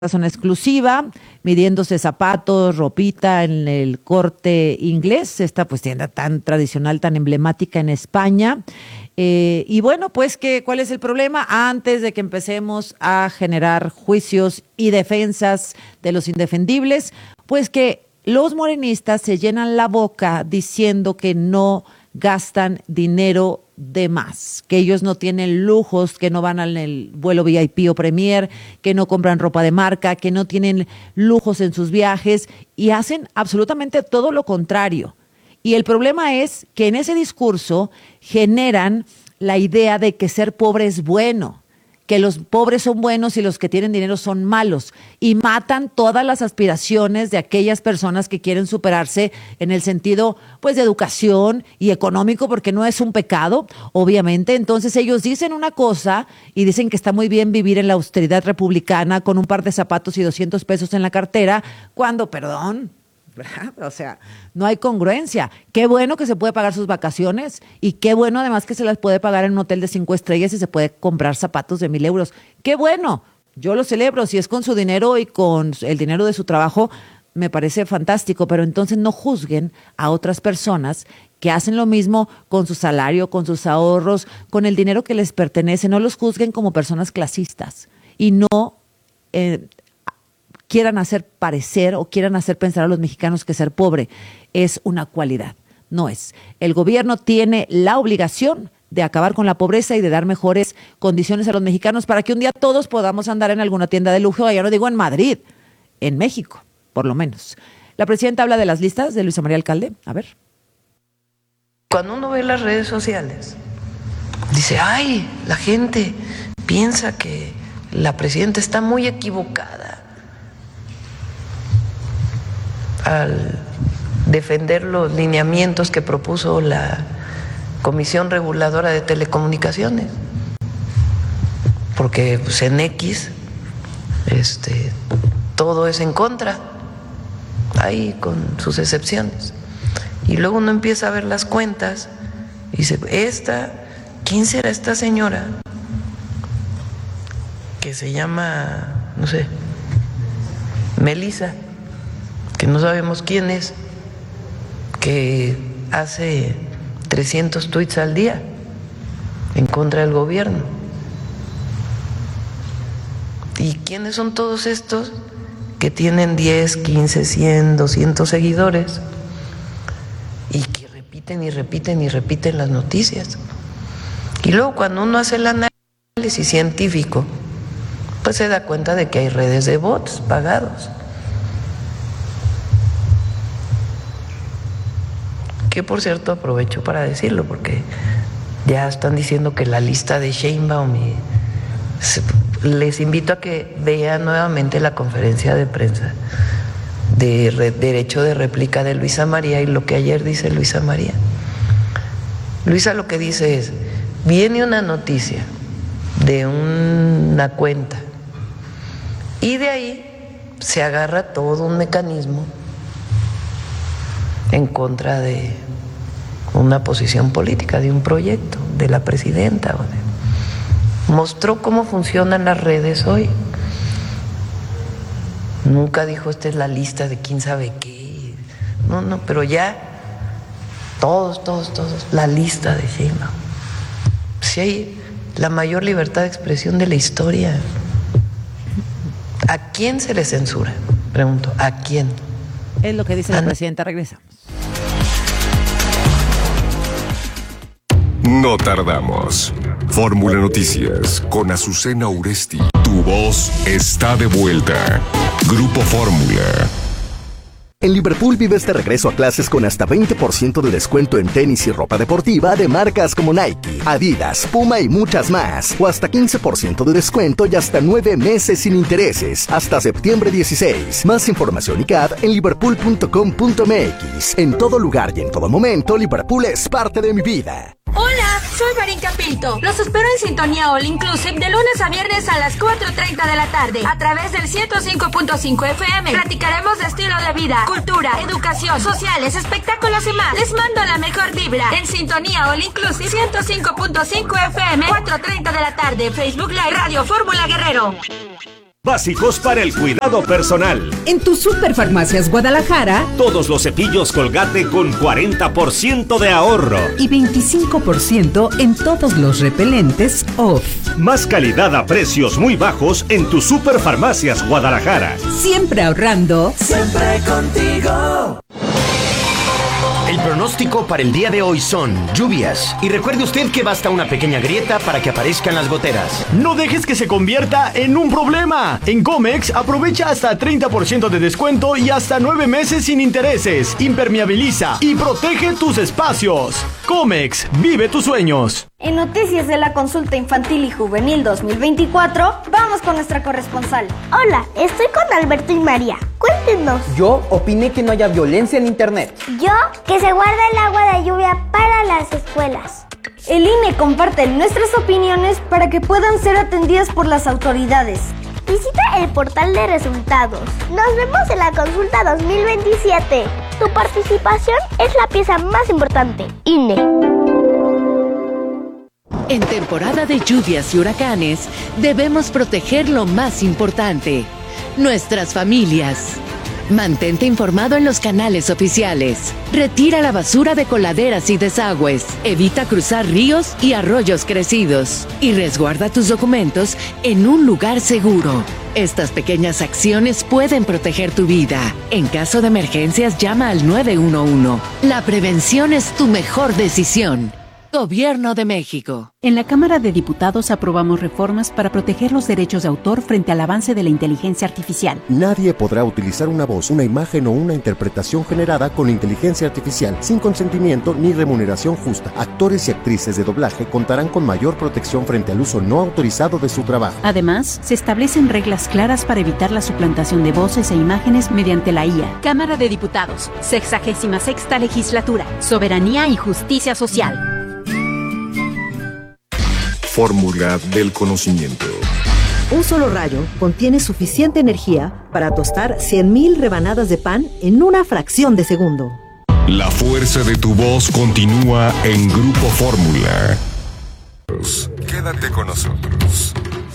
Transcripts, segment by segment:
zona exclusiva, midiéndose zapatos, ropita en el Corte Inglés, esta pues tienda tan tradicional, tan emblemática en España. Y bueno, pues ¿cuál es el problema? Antes de que empecemos a generar juicios y defensas de los indefendibles, pues que los morenistas se llenan la boca diciendo que no gastan dinero de más, que ellos no tienen lujos, que no van al vuelo VIP o Premier, que no compran ropa de marca, que no tienen lujos en sus viajes y hacen absolutamente todo lo contrario. Y el problema es que en ese discurso generan la idea de que ser pobre es bueno, que los pobres son buenos y los que tienen dinero son malos, y matan todas las aspiraciones de aquellas personas que quieren superarse en el sentido pues de educación y económico, porque no es un pecado, obviamente. Entonces ellos dicen una cosa y dicen que está muy bien vivir en la austeridad republicana con un par de zapatos y 200 pesos en la cartera, cuando, perdón, ¿verdad? O sea, no hay congruencia. Qué bueno que se puede pagar sus vacaciones y qué bueno además que se las puede pagar en un hotel de 5 estrellas y se puede comprar zapatos de 1,000 euros. Qué bueno, yo lo celebro. Si es con su dinero y con el dinero de su trabajo, me parece fantástico, pero entonces no juzguen a otras personas que hacen lo mismo con su salario, con sus ahorros, con el dinero que les pertenece. No los juzguen como personas clasistas y no quieran hacer parecer o quieran hacer pensar a los mexicanos que ser pobre es una cualidad. No es. El gobierno tiene la obligación de acabar con la pobreza y de dar mejores condiciones a los mexicanos para que un día todos podamos andar en alguna tienda de lujo, ya no digo en Madrid, en México, por lo menos. La presidenta habla de las listas de Luisa María Alcalde. A ver. Cuando uno ve las redes sociales, dice, ay, la gente piensa que la presidenta está muy equivocada al defender los lineamientos que propuso la Comisión Reguladora de Telecomunicaciones, porque pues, en X todo es en contra, ahí con sus excepciones. Y luego uno empieza a ver las cuentas y dice, ¿quién será esta señora? Que se llama, no sé, Melissa, que no sabemos quién es, que hace 300 tweets al día en contra del gobierno. ¿Y quiénes son todos estos que tienen 10, 15, 100, 200 seguidores y que repiten y repiten y repiten las noticias? Y luego cuando uno hace el análisis científico, pues se da cuenta de que hay redes de bots pagados. Que por cierto aprovecho para decirlo porque ya están diciendo que la lista de Sheinbaum y les invito a que vean nuevamente la conferencia de prensa de derecho de réplica de Luisa María y lo que ayer dice Luisa María. Luisa lo que dice es, viene una noticia de una cuenta y de ahí se agarra todo un mecanismo en contra de una posición política, de un proyecto, de la presidenta. Mostró cómo funcionan las redes hoy. Nunca dijo, esta es la lista de quién sabe qué. No, pero ya todos, la lista de Sheinbaum. Si hay la mayor libertad de expresión de la historia. ¿A quién se le censura? Pregunto, ¿a quién? Es lo que dice la presidenta. Regresamos. No tardamos. Fórmula Noticias con Azucena Uresti. Tu voz está de vuelta. Grupo Fórmula. En Liverpool vives de regreso a clases con hasta 20% de descuento en tenis y ropa deportiva de marcas como Nike, Adidas, Puma y muchas más. O hasta 15% de descuento y hasta 9 meses sin intereses. Hasta septiembre 16. Más información y CAD en liverpool.com.mx. En todo lugar y en todo momento, Liverpool es parte de mi vida. Hola, soy Marín Capilto. Los espero en Sintonía All Inclusive de lunes a viernes a las 4:30 de la tarde a través del 105.5 FM. Platicaremos de estilo de vida, cultura, educación, sociales, espectáculos y más. Les mando la mejor vibra en Sintonía All Inclusive 105.5 FM, 4:30 de la tarde. Facebook Live Radio Fórmula Guerrero. Básicos para el cuidado personal. En tu Superfarmacias Guadalajara, Todos los cepillos Colgate con 40% de ahorro. y 25% en todos los repelentes off. Más calidad a precios muy bajos en tu Superfarmacias Guadalajara. Siempre ahorrando. Siempre contigo. El pronóstico para el día de hoy son lluvias. Y recuerde usted que basta una pequeña grieta para que aparezcan las goteras. No dejes que se convierta en un problema. En Comex aprovecha hasta 30% de descuento y hasta 9 meses sin intereses. Impermeabiliza y protege tus espacios. Comex, vive tus sueños. En noticias de la consulta infantil y juvenil 2024, vamos con nuestra corresponsal. Hola, estoy con Alberto y María. Cuéntenos. Yo opiné que no haya violencia en internet. Yo, que se guarda el agua de lluvia para las escuelas. El INE comparte nuestras opiniones para que puedan ser atendidas por las autoridades. Visita el portal de resultados. Nos vemos en la consulta 2027. Tu participación es la pieza más importante. INE. En temporada de lluvias y huracanes, debemos proteger lo más importante, nuestras familias. Mantente informado en los canales oficiales. Retira la basura de coladeras y desagües. Evita cruzar ríos y arroyos crecidos. Y resguarda tus documentos en un lugar seguro. Estas pequeñas acciones pueden proteger tu vida. En caso de emergencias, llama al 911. La prevención es tu mejor decisión. Gobierno de México. En la Cámara de Diputados aprobamos reformas para proteger los derechos de autor frente al avance de la inteligencia artificial. Nadie podrá utilizar una voz, una imagen o una interpretación generada con inteligencia artificial sin consentimiento ni remuneración justa. Actores y actrices de doblaje contarán con mayor protección frente al uso no autorizado de su trabajo. Además, se establecen reglas claras para evitar la suplantación de voces e imágenes mediante la IA. Cámara de Diputados, 66ª Legislatura, Soberanía y Justicia Social. Fórmula del conocimiento. Un solo rayo contiene suficiente energía para tostar 100.000 rebanadas de pan en una fracción de segundo. La fuerza de tu voz continúa en Grupo Fórmula. Quédate con nosotros.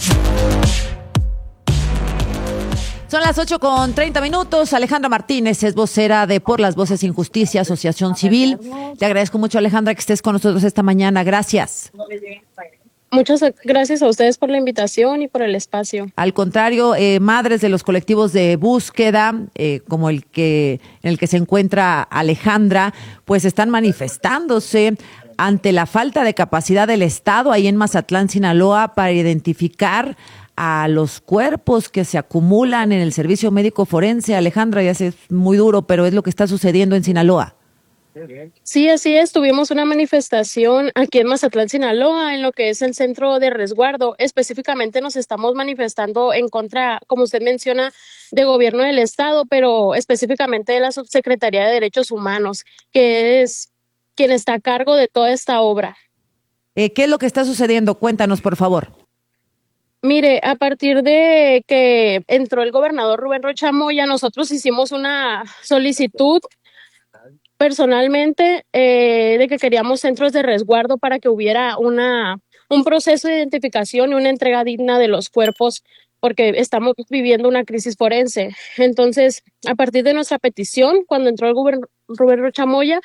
Son las 8:30. Alejandra Martínez es vocera de Por las Voces Sin Justicia, Asociación Civil. Te agradezco mucho, Alejandra, que estés con nosotros esta mañana. Gracias. Muchas gracias a ustedes por la invitación y por el espacio. Al contrario, madres de los colectivos de búsqueda, como en el que se encuentra Alejandra, pues están manifestándose ante la falta de capacidad del Estado ahí en Mazatlán, Sinaloa, para identificar a los cuerpos que se acumulan en el servicio médico forense. Alejandra, ya sé, es muy duro, pero es lo que está sucediendo en Sinaloa. Sí, así es. Tuvimos una manifestación aquí en Mazatlán, Sinaloa, en lo que es el centro de resguardo. Específicamente nos estamos manifestando en contra, como usted menciona, de gobierno del Estado, pero específicamente de la Subsecretaría de Derechos Humanos, que es quien está a cargo de toda esta obra. ¿Qué es lo que está sucediendo? Cuéntanos, por favor. Mire, a partir de que entró el gobernador Rubén Rocha Moya, nosotros hicimos una solicitud personalmente de que queríamos centros de resguardo para que hubiera un proceso de identificación y una entrega digna de los cuerpos, porque estamos viviendo una crisis forense. Entonces, a partir de nuestra petición, cuando entró el gobernador Rubén Rocha Moya,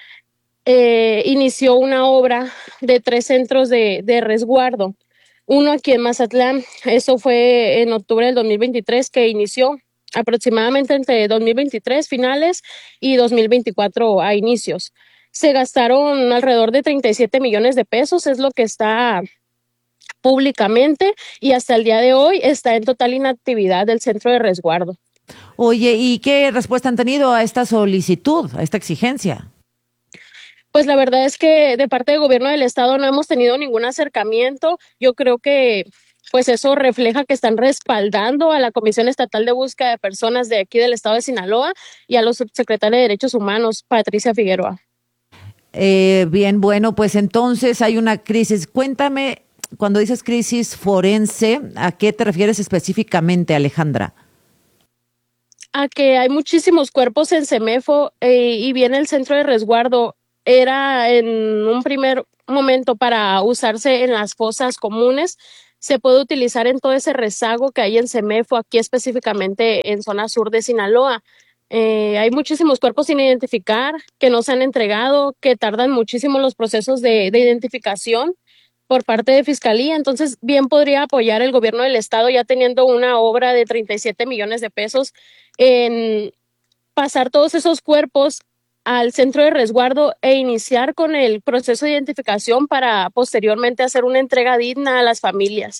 inició una obra de 3 centros de resguardo. Uno aquí en Mazatlán, eso fue en octubre del 2023 que inició, aproximadamente entre 2023 finales y 2024 a inicios. Se gastaron alrededor de 37 millones de pesos, es lo que está públicamente, y hasta el día de hoy está en total inactividad del centro de resguardo. Oye, ¿y qué respuesta han tenido a esta solicitud, a esta exigencia? Pues la verdad es que de parte del gobierno del Estado no hemos tenido ningún acercamiento. Yo creo que pues eso refleja que están respaldando a la Comisión Estatal de Búsqueda de Personas de aquí del Estado de Sinaloa y a los subsecretarios de Derechos Humanos, Patricia Figueroa. Bien, bueno, pues entonces hay una crisis. Cuéntame, cuando dices crisis forense, ¿a qué te refieres específicamente, Alejandra? A que hay muchísimos cuerpos en CEMEFO y viene el centro de resguardo. Era en un primer momento para usarse en las fosas comunes. se puede utilizar en todo ese rezago que hay en CEMEFO, aquí específicamente en zona sur de Sinaloa. Hay muchísimos cuerpos sin identificar que no se han entregado, que tardan muchísimo los procesos de identificación por parte de Fiscalía. Entonces, bien podría apoyar el gobierno del estado, ya teniendo una obra de 37 millones de pesos, en pasar todos esos cuerpos al centro de resguardo e iniciar con el proceso de identificación para posteriormente hacer una entrega digna a las familias.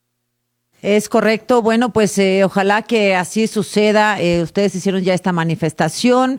Es correcto. Bueno, pues ojalá que así suceda. Ustedes hicieron ya esta manifestación.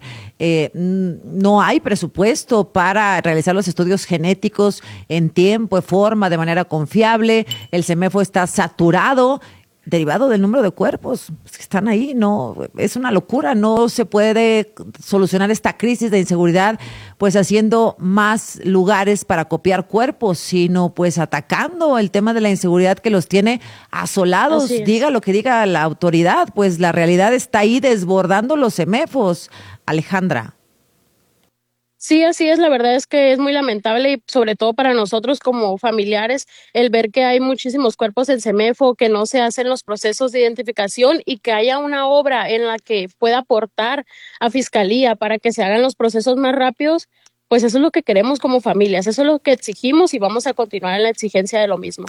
No hay presupuesto para realizar los estudios genéticos en tiempo, en forma, de manera confiable. El CEMEFO está saturado, derivado del número de cuerpos que están ahí. No, es una locura. No se puede solucionar esta crisis de inseguridad pues haciendo más lugares para copiar cuerpos, sino pues atacando el tema de la inseguridad que los tiene asolados. Diga lo que diga la autoridad, pues la realidad está ahí desbordando los CEMEFOs. Alejandra. Sí, así es. La verdad es que es muy lamentable y sobre todo para nosotros como familiares el ver que hay muchísimos cuerpos en CEMEFO, que no se hacen los procesos de identificación y que haya una obra en la que pueda aportar a Fiscalía para que se hagan los procesos más rápidos. Pues eso es lo que queremos como familias, eso es lo que exigimos y vamos a continuar en la exigencia de lo mismo.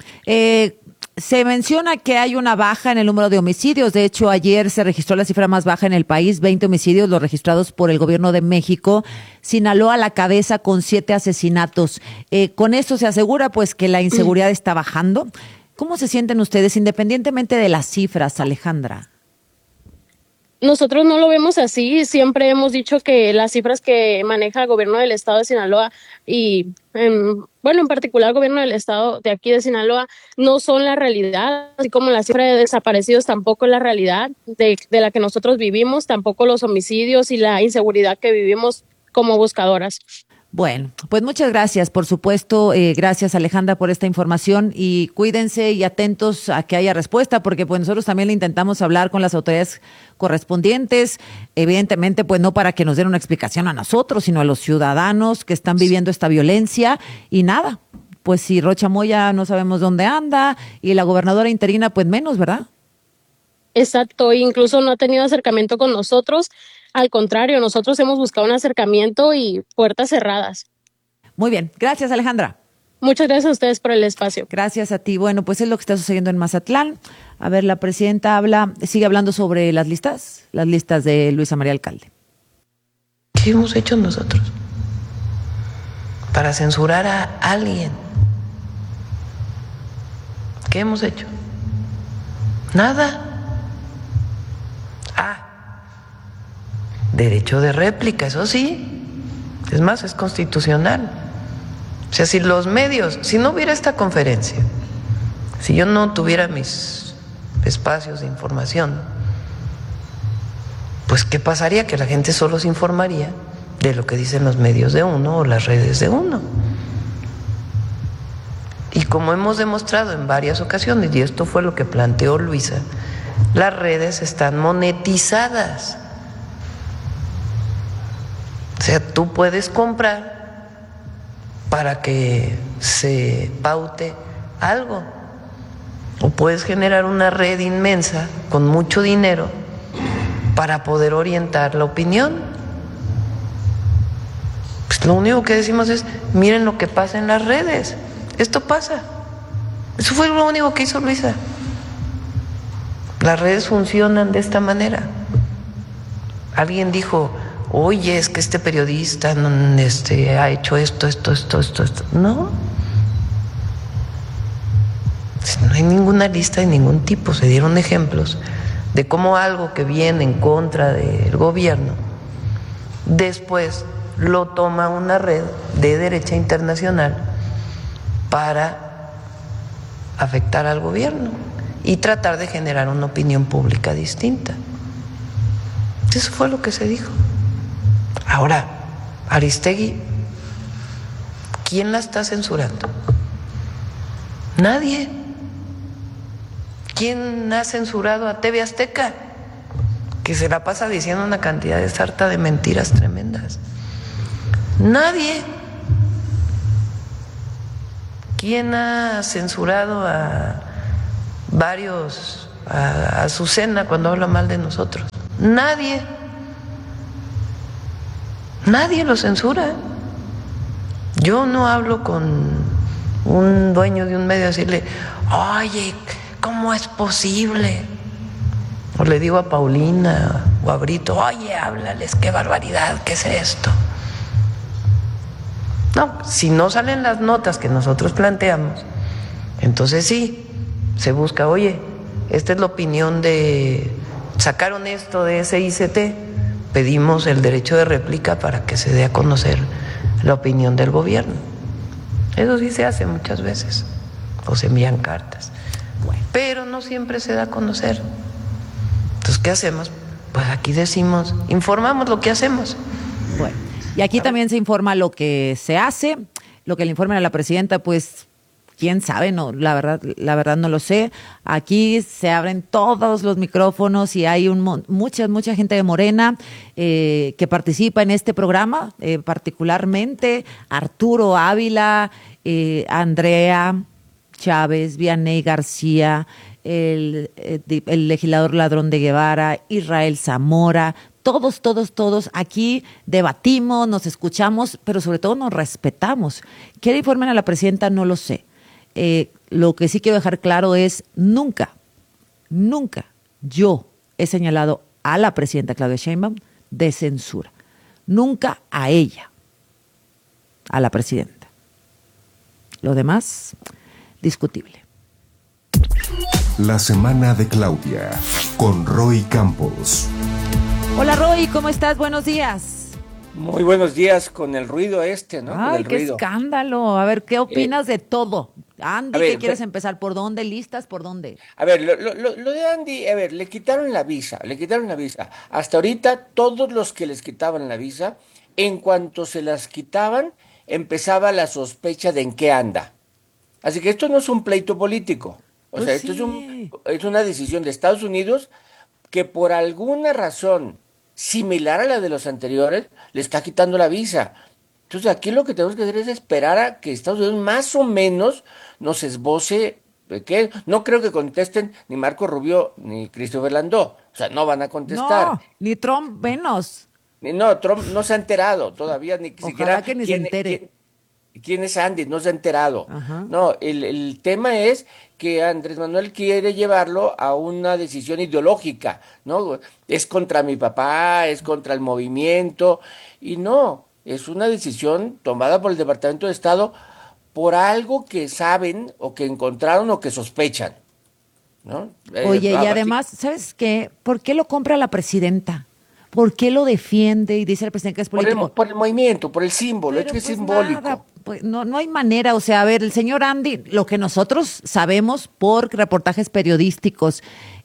Se menciona que hay una baja en el número de homicidios. De hecho, ayer se registró la cifra más baja en el país, 20 homicidios, los registrados por el gobierno de México. Sinaloa a la cabeza con 7 asesinatos. Con esto se asegura pues que la inseguridad está bajando. ¿Cómo se sienten ustedes, independientemente de las cifras, Alejandra? Nosotros no lo vemos así. Siempre hemos dicho que las cifras que maneja el gobierno del estado de Sinaloa y, en particular el gobierno del estado de aquí de Sinaloa no son la realidad, así como la cifra de desaparecidos tampoco es la realidad de la que nosotros vivimos, tampoco los homicidios y la inseguridad que vivimos como buscadoras. Bueno, pues muchas gracias, por supuesto. Gracias, Alejandra, por esta información y cuídense y atentos a que haya respuesta, porque pues nosotros también le intentamos hablar con las autoridades correspondientes, evidentemente pues no para que nos den una explicación a nosotros, sino a los ciudadanos que están viviendo esta violencia y nada, pues si Rocha Moya no sabemos dónde anda y la gobernadora interina pues menos, ¿verdad? Exacto, incluso no ha tenido acercamiento con nosotros. Al contrario, nosotros hemos buscado un acercamiento y puertas cerradas. Muy bien, gracias, Alejandra. Muchas gracias a ustedes por el espacio. Gracias a ti. Bueno, pues es lo que está sucediendo en Mazatlán. A ver, la presidenta sigue hablando sobre las listas de Luisa María Alcalde. ¿Qué hemos hecho nosotros para censurar a alguien? ¿Qué hemos hecho? Nada. Derecho de réplica, eso sí. Es más, es constitucional. O sea, si los medios, si no hubiera esta conferencia, si yo no tuviera mis espacios de información, pues ¿qué pasaría? Que la gente solo se informaría de lo que dicen los medios de uno o las redes de uno. Y como hemos demostrado en varias ocasiones, y esto fue lo que planteó Luisa, las redes están monetizadas. O sea, tú puedes comprar para que se paute algo, o puedes generar una red inmensa con mucho dinero para poder orientar la opinión. Pues lo único que decimos es, miren lo que pasa en las redes, esto pasa. Eso fue lo único que hizo Luisa. Las redes funcionan de esta manera. Alguien dijo, oye, es que este periodista ha hecho esto. No. No hay ninguna lista de ningún tipo. Se dieron ejemplos de cómo algo que viene en contra del gobierno, después lo toma una red de derecha internacional para afectar al gobierno y tratar de generar una opinión pública distinta. Eso fue lo que se dijo. Ahora, Aristegui, ¿quién la está censurando? Nadie. ¿Quién ha censurado a TV Azteca? Que se la pasa diciendo una cantidad de sarta de mentiras tremendas. Nadie. ¿Quién ha censurado a varios a Azucena cuando habla mal de nosotros. Nadie lo censura. Yo no hablo con un dueño de un medio a decirle, oye, ¿cómo es posible? O le digo a Paulina o a Brito, oye, háblales, qué barbaridad, ¿qué es esto? No, si no salen las notas que nosotros planteamos, entonces sí, se busca, oye, esta es la opinión de, sacaron esto de SICT, pedimos el derecho de réplica para que se dé a conocer la opinión del gobierno. Eso sí se hace muchas veces, o se envían cartas, pero no siempre se da a conocer. Entonces, ¿qué hacemos? Pues aquí decimos, informamos lo que hacemos. Bueno, y aquí también se informa lo que se hace, lo que le informan a la presidenta, pues quién sabe, no, la verdad no lo sé. Aquí se abren todos los micrófonos y hay mucha gente de Morena que participa en este programa, particularmente Arturo Ávila, Andrea Chávez, Vianey García, el legislador Ladrón de Guevara, Israel Zamora. Todos aquí debatimos, nos escuchamos, pero sobre todo nos respetamos. ¿Qué le informan a la presidenta? No lo sé. Lo que sí quiero dejar claro es nunca yo he señalado a la presidenta Claudia Sheinbaum de censura. Nunca a ella, a la presidenta. Lo demás, discutible. La semana de Claudia, con Roy Campos. Hola Roy, ¿cómo estás? Buenos días. Muy buenos días con el ruido ¿no? Ay, con el qué ruido. Escándalo. A ver, ¿qué opinas de todo? Andy, ver, ¿qué quieres empezar? ¿Por dónde? ¿Listas? ¿Por dónde? A ver, lo de Andy, a ver, le quitaron la visa. Hasta ahorita, todos los que les quitaban la visa, en cuanto se las quitaban, empezaba la sospecha de en qué anda. Así que esto no es un pleito político. O sea, esto es una decisión de Estados Unidos que por alguna razón similar a la de los anteriores, le está quitando la visa. Entonces aquí lo que tenemos que hacer es esperar a que Estados Unidos más o menos nos esboce, ¿qué? No creo que contesten ni Marco Rubio ni Christopher Landó, o sea, no van a contestar. No, ni Trump menos. No, Trump no se ha enterado todavía, ni siquiera que ni se entere. ¿Quién es Andy? No se ha enterado. Ajá. No, el tema es que Andrés Manuel quiere llevarlo a una decisión ideológica, ¿no? Es contra mi papá, es contra el movimiento, y no, es una decisión tomada por el Departamento de Estado por algo que saben o que encontraron o que sospechan, ¿no? Oye, y además, ¿sabes qué? ¿Por qué lo compra la presidenta? ¿Por qué lo defiende y dice el presidente que es político? Por el movimiento, por el símbolo, es que es simbólico. Nada, pues no hay manera, o sea, a ver, el señor Andy, lo que nosotros sabemos por reportajes periodísticos,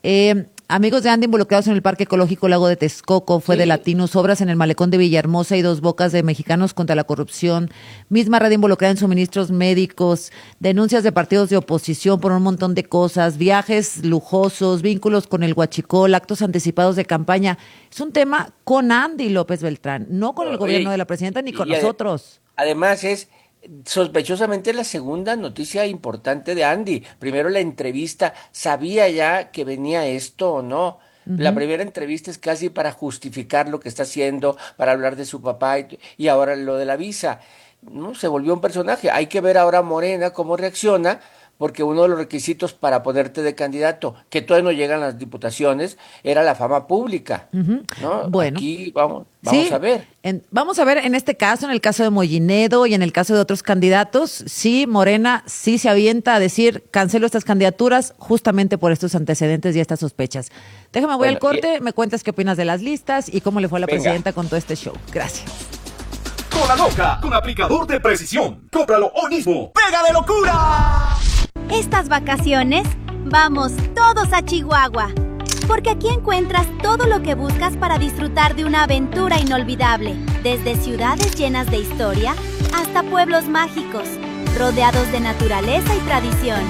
amigos de Andy involucrados en el Parque Ecológico Lago de Texcoco, fue de Latinos, obras en el Malecón de Villahermosa y Dos Bocas de Mexicanos contra la Corrupción, misma red involucrada en suministros médicos, denuncias de partidos de oposición por un montón de cosas, viajes lujosos, vínculos con el huachicol, actos anticipados de campaña. Es un tema con Andy López Beltrán, no con el gobierno de la presidenta ni con nosotros. Además es sospechosamente la segunda noticia importante de Andy. Primero la entrevista, ¿sabía ya que venía esto o no? La primera entrevista es casi para justificar lo que está haciendo, para hablar de su papá y ahora lo de la visa. ¿No? Se volvió un personaje. Hay que ver ahora Morena cómo reacciona, porque uno de los requisitos para ponerte de candidato, que todavía no llegan las diputaciones, era la fama pública, ¿no? Bueno. Aquí vamos a ver. Vamos a ver en este caso, en el caso de Mollinedo y en el caso de otros candidatos, sí, Morena sí se avienta a decir, cancelo estas candidaturas justamente por estos antecedentes y estas sospechas. Déjame, voy al corte, me cuentas qué opinas de las listas y cómo le fue a la presidenta con todo este show. Gracias. Cola Loca, con aplicador de precisión. Cómpralo hoy mismo. ¡Pega de locura! Estas vacaciones, vamos todos a Chihuahua, porque aquí encuentras todo lo que buscas para disfrutar de una aventura inolvidable, desde ciudades llenas de historia hasta pueblos mágicos, rodeados de naturaleza y tradición.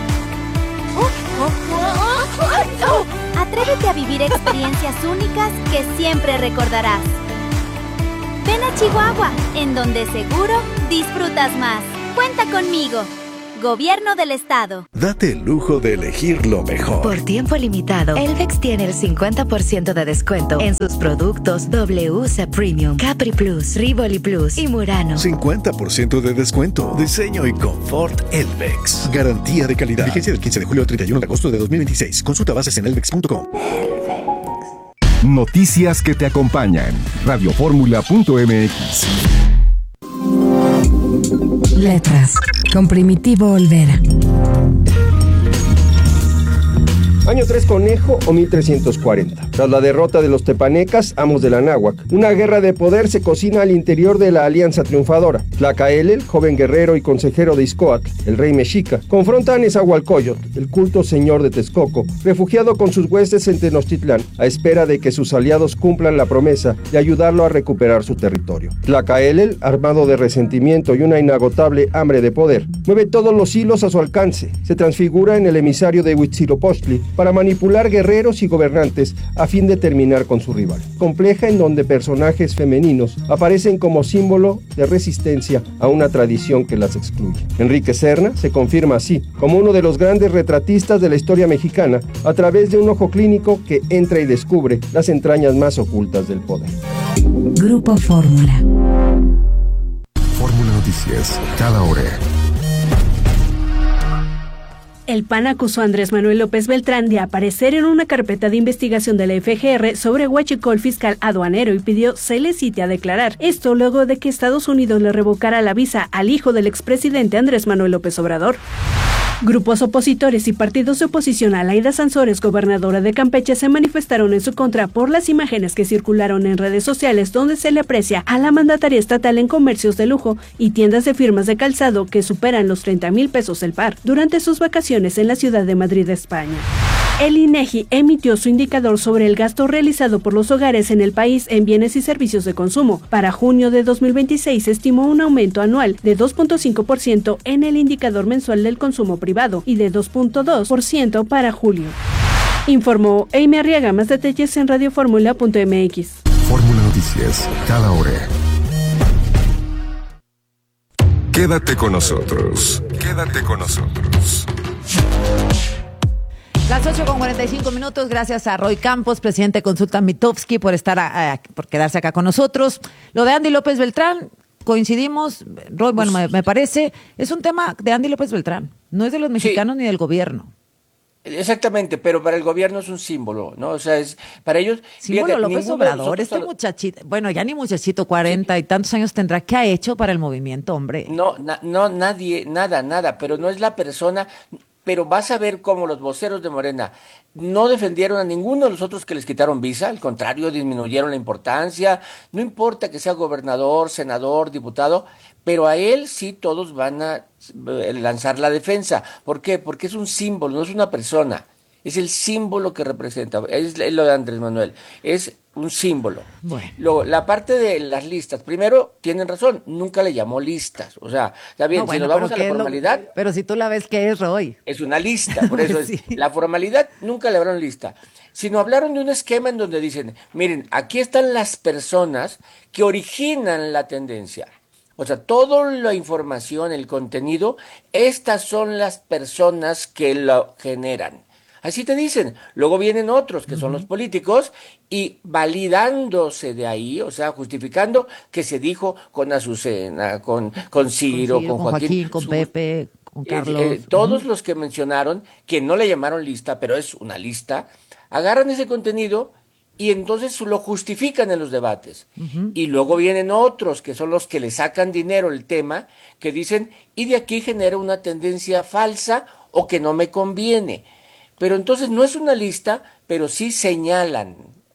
Atrévete a vivir experiencias únicas que siempre recordarás. Ven a Chihuahua, en donde seguro disfrutas más. Cuenta conmigo. Gobierno del Estado. Date el lujo de elegir lo mejor. Por tiempo limitado, Elvex tiene el 50% de descuento en sus productos WC Premium, Capri Plus, Rivoli Plus y Murano. 50% de descuento. Diseño y confort Elvex. Garantía de calidad. Vigencia del 15 de julio al 31 de agosto de 2026. Consulta bases en elvex.com. Noticias que te acompañan. Radioformula.mx. Letras, con Primitivo Olvera. Año 3 Conejo o 1340. Tras la derrota de los tepanecas, amos de la náhuac, una guerra de poder se cocina al interior de la alianza triunfadora. Tlacaelel, joven guerrero y consejero de Ixcoatl, el rey mexica, confronta a Nezahualcóyotl, el culto señor de Texcoco, refugiado con sus huestes en Tenochtitlán, a espera de que sus aliados cumplan la promesa de ayudarlo a recuperar su territorio. Tlacaelel, armado de resentimiento y una inagotable hambre de poder, mueve todos los hilos a su alcance, se transfigura en el emisario de Huitzilopochtli para manipular guerreros y gobernantes a fin de terminar con su rival. Compleja en donde personajes femeninos aparecen como símbolo de resistencia a una tradición que las excluye. Enrique Serna se confirma así como uno de los grandes retratistas de la historia mexicana a través de un ojo clínico que entra y descubre las entrañas más ocultas del poder. Grupo Fórmula. Fórmula Noticias, cada hora. El PAN acusó a Andrés Manuel López Beltrán de aparecer en una carpeta de investigación de la FGR sobre huachicol fiscal aduanero y pidió se le cite a declarar. Esto luego de que Estados Unidos le revocara la visa al hijo del expresidente Andrés Manuel López Obrador. Grupos opositores y partidos de oposición a Laida Sansores, gobernadora de Campeche, se manifestaron en su contra por las imágenes que circularon en redes sociales donde se le aprecia a la mandataria estatal en comercios de lujo y tiendas de firmas de calzado que superan los 30,000 pesos el par durante sus vacaciones en la ciudad de Madrid, España. El INEGI emitió su indicador sobre el gasto realizado por los hogares en el país en bienes y servicios de consumo. Para junio de 2026 se estimó un aumento anual de 2.5% en el indicador mensual del consumo privado y de 2.2% para julio. Informó Amy Arriaga. Más detalles en radioformula.mx. Fórmula Noticias, cada hora. Quédate con nosotros. Quédate con nosotros. Las 8:45. Gracias a Roy Campos, presidente de Consulta Mitofsky, por por quedarse acá con nosotros. Lo de Andy López Beltrán, coincidimos, Roy, bueno, me parece, es un tema de Andy López Beltrán, no es de los mexicanos ni del gobierno. Exactamente, pero para el gobierno es un símbolo, ¿no? O sea, es para ellos... Símbolo fíjate, López Obrador, este muchachito, bueno, ya ni muchachito, 40 y tantos años tendrá, ¿qué ha hecho para el movimiento, hombre? No, nadie, nada, pero no es la persona... Pero vas a ver cómo los voceros de Morena no defendieron a ninguno de los otros que les quitaron visa, al contrario, disminuyeron la importancia, no importa que sea gobernador, senador, diputado, pero a él sí todos van a lanzar la defensa. ¿Por qué? Porque es un símbolo, no es una persona, es el símbolo que representa, es lo de Andrés Manuel, es un símbolo. Bueno. Luego, la parte de las listas, primero, tienen razón, nunca le llamó listas, o sea, está bien, si nos vamos a la formalidad... Pero si tú la ves, ¿qué es, Roy? Es una lista, por eso sí. La formalidad nunca le hablaron lista, sino hablaron de un esquema en donde dicen, miren, aquí están las personas que originan la tendencia. O sea, toda la información, el contenido, estas son las personas que lo generan. Así te dicen. Luego vienen otros, que son los políticos, y validándose de ahí, o sea, justificando que se dijo con Azucena, con Ciro, con Joaquín, con Pepe, con Carlos. Todos los que mencionaron, que no le llamaron lista, pero es una lista, agarran ese contenido y entonces lo justifican en los debates. Y luego vienen otros, que son los que le sacan dinero el tema, que dicen, y de aquí genera una tendencia falsa o que no me conviene. Pero entonces no es una lista, pero sí señalan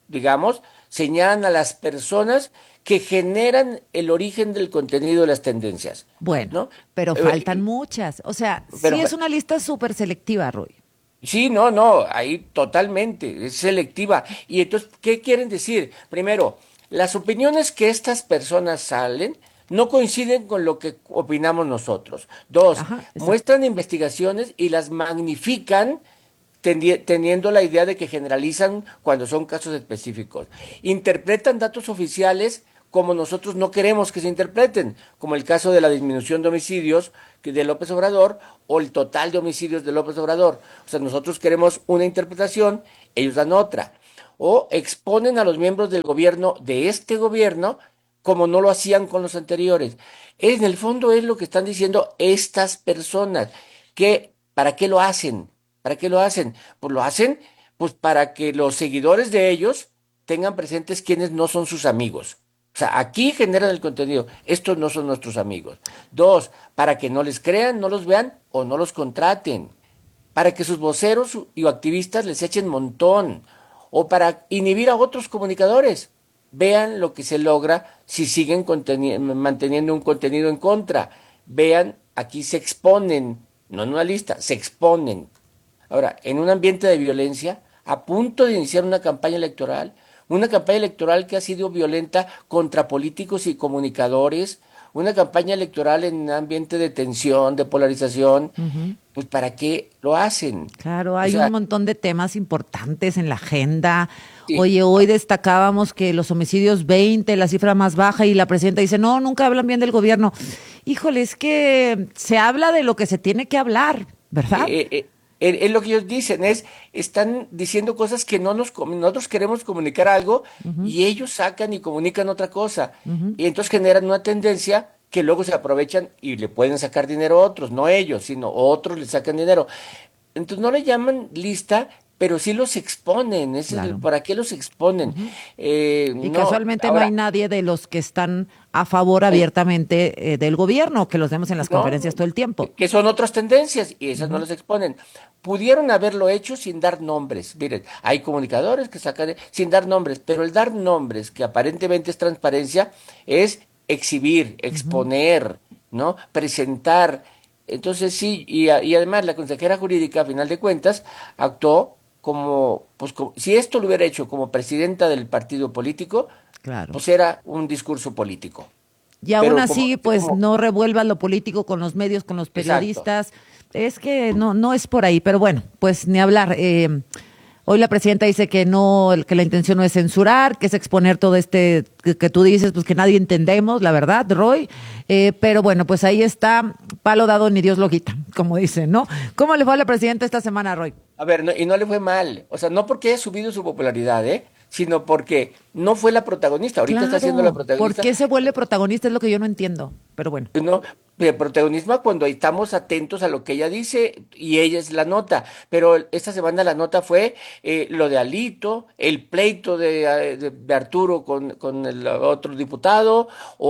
a las personas que generan el origen del contenido de las tendencias. Bueno, ¿no? Pero faltan muchas. O sea, sí es una lista súper selectiva, Roy. Sí, ahí totalmente, es selectiva. Y entonces, ¿qué quieren decir? Primero, las opiniones que estas personas salen no coinciden con lo que opinamos nosotros. Dos, muestran investigaciones y las magnifican teniendo la idea de que generalizan cuando son casos específicos. Interpretan datos oficiales como nosotros no queremos que se interpreten, como el caso de la disminución de homicidios de López Obrador o el total de homicidios de López Obrador. O sea, nosotros queremos una interpretación, ellos dan otra. O exponen a los miembros del gobierno, de este gobierno, como no lo hacían con los anteriores. En el fondo es lo que están diciendo estas personas, que ¿para qué lo hacen? ¿Para qué lo hacen? Pues lo hacen pues para que los seguidores de ellos tengan presentes quiénes no son sus amigos. O sea, aquí generan el contenido. Estos no son nuestros amigos. 2, para que no les crean, no los vean o no los contraten. Para que sus voceros y activistas les echen montón. O para inhibir a otros comunicadores. Vean lo que se logra si siguen manteniendo un contenido en contra. Vean, aquí se exponen, no en una lista, se exponen. Ahora, en un ambiente de violencia, a punto de iniciar una campaña electoral que ha sido violenta contra políticos y comunicadores, una campaña electoral en un ambiente de tensión, de polarización, pues ¿para qué lo hacen? Claro, hay un montón de temas importantes en la agenda. Sí. Oye, hoy destacábamos que los homicidios 20, la cifra más baja, y la presidenta dice, no, nunca hablan bien del gobierno. Híjole, es que se habla de lo que se tiene que hablar, ¿verdad? Es lo que ellos dicen, están diciendo cosas que nosotros queremos comunicar algo y ellos sacan y comunican otra cosa. Y entonces generan una tendencia que luego se aprovechan y le pueden sacar dinero a otros, no ellos, sino otros le sacan dinero. Entonces no le llaman lista, pero sí los exponen. Claro. ¿Para qué los exponen? Y casualmente ahora, no hay nadie de los que están a favor abiertamente del gobierno, que los vemos en las conferencias todo el tiempo. Que son otras tendencias y esas no las exponen. Pudieron haberlo hecho sin dar nombres. Miren, hay comunicadores que sacan sin dar nombres, pero el dar nombres, que aparentemente es transparencia, es exhibir, exponer, ¿no? Presentar. Entonces sí, y además la consejera jurídica, a final de cuentas, actuó como si esto lo hubiera hecho como presidenta del partido político, claro, pues era un discurso político. Y aún así, no revuelva lo político con los medios, con los periodistas. Exacto. Es que no es por ahí, pero bueno, pues ni hablar. Hoy la presidenta dice que la intención no es censurar, que es exponer todo que tú dices, pues que nadie entendemos, la verdad, Roy. Pero bueno, pues ahí está, palo dado ni Dios lo quita, como dicen, ¿no? ¿Cómo le fue a la presidenta esta semana, Roy? A ver, y no le fue mal. O sea, no porque haya subido su popularidad, sino porque no fue la protagonista. Ahorita está siendo la protagonista. ¿Por qué se vuelve protagonista? Es lo que yo no entiendo, pero bueno. No, el protagonismo cuando estamos atentos a lo que ella dice y ella es la nota. Pero esta semana la nota fue lo de Alito, el pleito de Arturo con el otro diputado,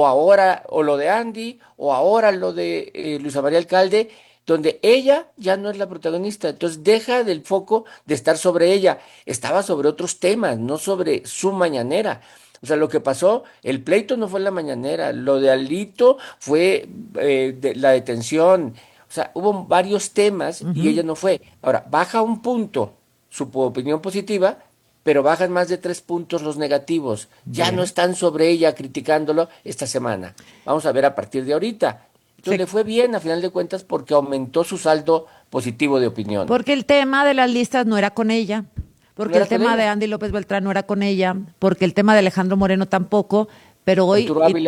o lo de Andy, o ahora lo de Luisa María Alcalde, donde ella ya no es la protagonista. Entonces deja del foco de estar sobre ella. Estaba sobre otros temas, no sobre su mañanera. O sea, lo que pasó, el pleito no fue la mañanera, lo de Alito fue la detención. O sea, hubo varios temas y ella no fue. Ahora, baja un punto su opinión positiva, pero bajan más de 3 puntos los negativos. Ya no están sobre ella criticándolo esta semana. Vamos a ver a partir de ahorita. Entonces le fue bien a final de cuentas porque aumentó su saldo positivo de opinión. Porque el tema de las listas no era con ella, porque el tema de Andy López Beltrán no era con ella, porque el tema de Alejandro Moreno tampoco, pero hoy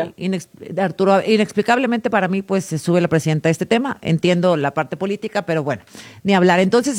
Arturo, inexplicablemente para mí pues se sube la presidenta a este tema. Entiendo la parte política, pero bueno, ni hablar. Entonces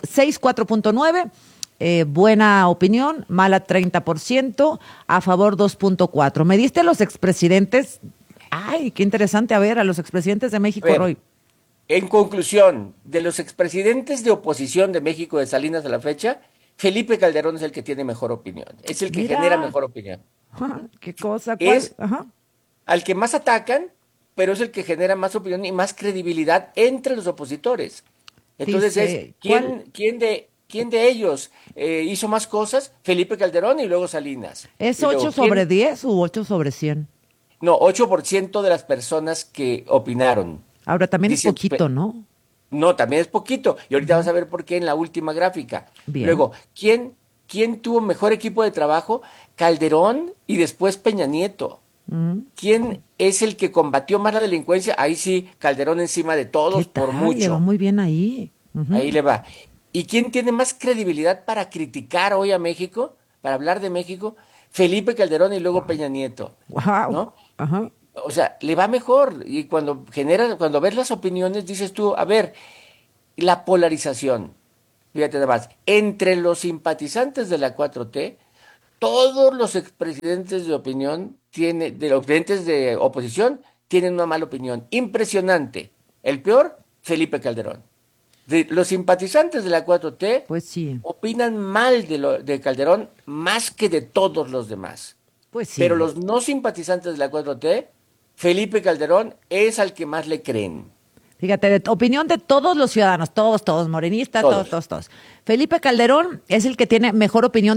4.9, buena opinión, mala 30%, a favor 2.4. ¿Me diste los expresidentes? Ay, qué interesante. A ver, a los expresidentes de México, Roy. En conclusión, de los expresidentes de oposición de México de Salinas a la fecha, Felipe Calderón es el que tiene mejor opinión. Es el que genera mejor opinión. ¿Qué cosa? Es al que más atacan, pero es el que genera más opinión y más credibilidad entre los opositores. Entonces ¿quién de ellos hizo más cosas? Felipe Calderón y luego Salinas. ¿Es 8 sobre 10 u 8 sobre 100? No, 8% de las personas que opinaron. Ahora, también es poquito, ¿no? No, también es poquito. Y ahorita vas a ver por qué en la última gráfica. Bien. Luego, ¿quién tuvo mejor equipo de trabajo? Calderón y después Peña Nieto. ¿Quién es el que combatió más la delincuencia? Ahí sí, Calderón encima de todos por mucho. Le va muy bien ahí. Ahí le va. ¿Y quién tiene más credibilidad para criticar hoy a México? Para hablar de México. Felipe Calderón y luego Peña Nieto. Wow. ¿No? Ajá. O sea, le va mejor. Y cuando ves las opiniones, dices tú, a ver, la polarización, fíjate nada más, entre los simpatizantes de la 4T, todos los expresidentes de oposición tienen una mala opinión. Impresionante. El peor, Felipe Calderón. Los simpatizantes de la 4T pues sí, opinan mal de Calderón más que de todos los demás. Pues sí. Pero los no simpatizantes de la 4T, Felipe Calderón es al que más le creen. Fíjate, opinión de todos los ciudadanos, todos, morenistas, todos. Felipe Calderón es el que tiene mejor opinión,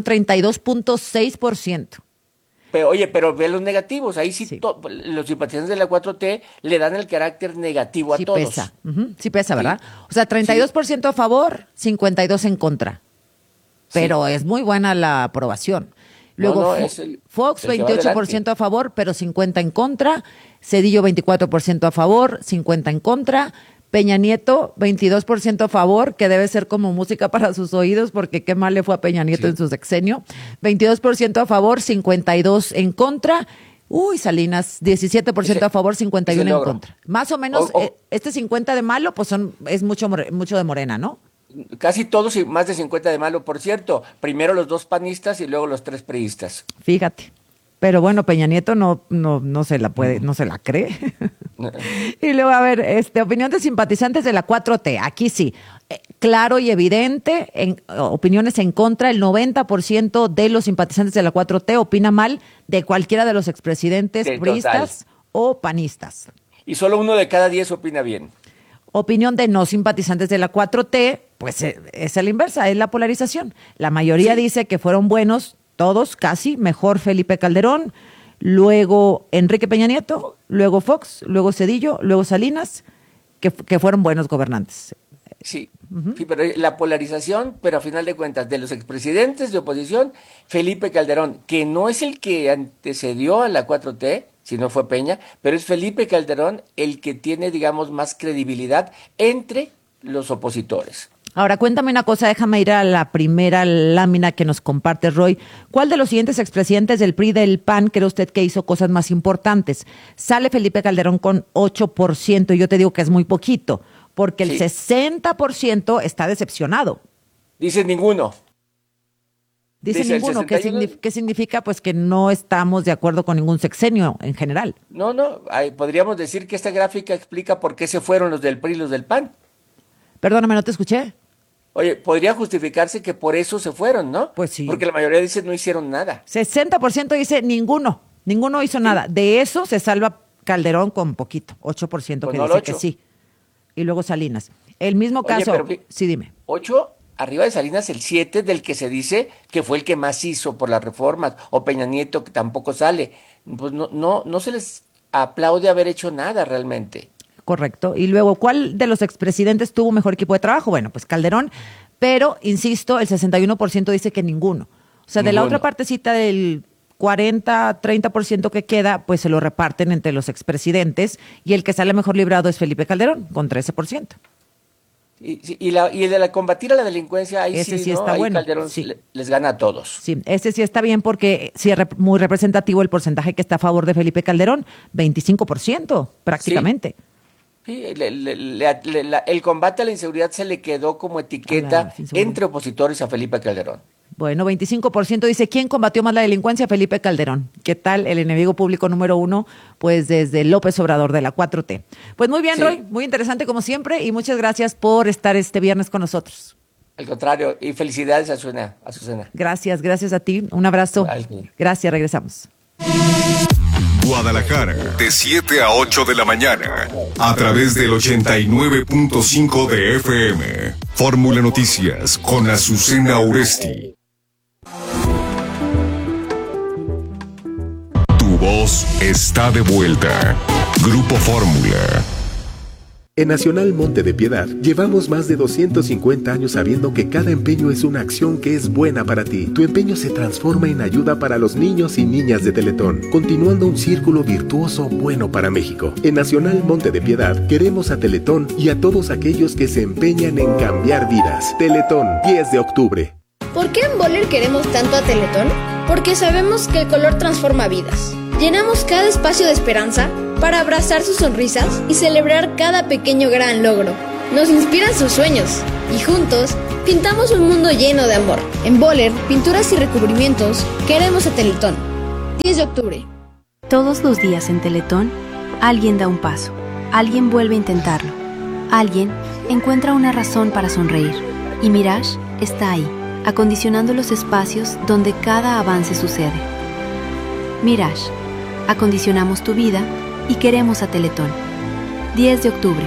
32.6%. Pero ve los negativos, ahí sí. Los simpatizantes de la 4T le dan el carácter negativo a todos. Pesa. Sí pesa, ¿verdad? O sea, 32% a favor, 52% en contra. Pero es muy buena la aprobación. Luego Fox, 28% a favor, pero 50% en contra. Cedillo, 24% a favor, 50% en contra. Peña Nieto, 22% a favor, que debe ser como música para sus oídos, porque qué mal le fue a Peña Nieto en su sexenio. 22% a favor, 52% en contra. Salinas, 17% a favor, 51% en contra. Más o menos, este 50% de malo, pues es mucho de Morena, ¿no? Casi todos y más de 50 de malo, por cierto. Primero los 2 panistas y luego los 3 priistas. Fíjate. Pero bueno, Peña Nieto no se la puede, no se la cree. Y luego, a ver, opinión de simpatizantes de la 4T. Aquí sí, claro y evidente, opiniones en contra. El 90% de los simpatizantes de la 4T opina mal de cualquiera de los expresidentes priistas o panistas. Y solo 1 de cada 10 opina bien. Opinión de no simpatizantes de la 4T, pues es a la inversa, es la polarización. La mayoría dice que fueron buenos, todos casi, mejor Felipe Calderón, luego Enrique Peña Nieto, luego Fox, luego Cedillo, luego Salinas, que fueron buenos gobernantes. Sí, pero la polarización, pero a final de cuentas, de los expresidentes de oposición, Felipe Calderón, que no es el que antecedió a la 4T, si no fue Peña, pero es Felipe Calderón el que tiene, digamos, más credibilidad entre los opositores. Ahora, cuéntame una cosa, déjame ir a la primera lámina que nos comparte Roy. ¿Cuál de los siguientes expresidentes del PRI del PAN cree usted que hizo cosas más importantes? Sale Felipe Calderón con 8%, y yo te digo que es muy poquito, porque el 60% está decepcionado. Dice ninguno. Dice ninguno. ¿Qué significa? Pues que no estamos de acuerdo con ningún sexenio en general. No, podríamos decir que esta gráfica explica por qué se fueron los del PRI y los del PAN. Perdóname, ¿no te escuché? Oye, podría justificarse que por eso se fueron, ¿no? Pues sí. Porque la mayoría dice no hicieron nada. 60% dice ninguno hizo nada. De eso se salva Calderón con poquito, 8% que dice que sí. Y luego Salinas. El mismo caso, sí, dime. 8, arriba de Salinas el 7 del que se dice que fue el que más hizo por las reformas, o Peña Nieto que tampoco sale. Pues no se les aplaude haber hecho nada realmente. Correcto. Y luego, ¿cuál de los expresidentes tuvo mejor equipo de trabajo? Bueno, pues Calderón, pero, insisto, el 61% dice que ninguno. O sea, de la otra partecita del 40-30% que queda, pues se lo reparten entre los expresidentes, y el que sale mejor librado es Felipe Calderón, con 13%. Y el de combatir a la delincuencia, ahí ese sí ¿no? está ahí bueno. Calderón les gana a todos. Sí, ese sí está bien porque sí es muy representativo el porcentaje que está a favor de Felipe Calderón, 25% prácticamente. Sí, el combate a la inseguridad se le quedó como etiqueta entre opositores a Felipe Calderón. Bueno, 25% dice, ¿quién combatió más la delincuencia? Felipe Calderón. ¿Qué tal el enemigo público número 1? Pues desde López Obrador de la 4T. Pues muy bien, Roy, muy interesante como siempre, y muchas gracias por estar este viernes con nosotros. Al contrario, y felicidades a Azucena. Gracias a ti, un abrazo. Gracias, regresamos. Guadalajara, de 7 a 8 de la mañana, a través del 89.5 de FM. Fórmula Noticias con Azucena Uresti. Tu voz está de vuelta. Grupo Fórmula. En Nacional Monte de Piedad, llevamos más de 250 años sabiendo que cada empeño es una acción que es buena para ti. Tu empeño se transforma en ayuda para los niños y niñas de Teletón, continuando un círculo virtuoso bueno para México. En Nacional Monte de Piedad, queremos a Teletón y a todos aquellos que se empeñan en cambiar vidas. Teletón, 10 de octubre. ¿Por qué en Boller queremos tanto a Teletón? Porque sabemos que el color transforma vidas. Llenamos cada espacio de esperanza para abrazar sus sonrisas y celebrar cada pequeño gran logro. Nos inspiran sus sueños y juntos pintamos un mundo lleno de amor. En Boller, pinturas y recubrimientos, queremos a Teletón. 10 de octubre. Todos los días en Teletón, alguien da un paso, alguien vuelve a intentarlo, alguien encuentra una razón para sonreír. Y Mirage está ahí, acondicionando los espacios donde cada avance sucede. Mirage, acondicionamos tu vida y queremos a Teletón. 10 de octubre.